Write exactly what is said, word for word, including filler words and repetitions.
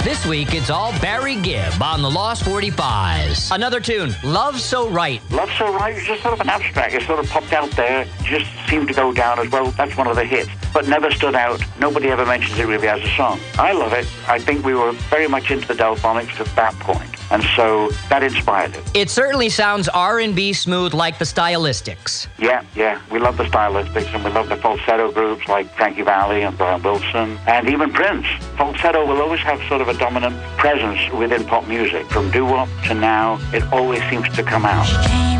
This week, it's all Barry Gibb on the Lost forty-fives. Another tune, Love So Right. Love So Right is just sort of an abstract. It sort of popped out there, just seemed to go down as well. That's one of the hits, but never stood out. Nobody ever mentions it really as a song. I love it. I think we were very much into the Delphonics at that point, and so that inspired it. It certainly sounds R and B smooth like the Stylistics. Yeah, yeah. We love the Stylistics, and we love the falsetto groups like Frankie Valli and Brian Wilson, and even Prince. Falsetto will always have sort of a dominant presence within pop music. From doo-wop to now, it always seems to come out.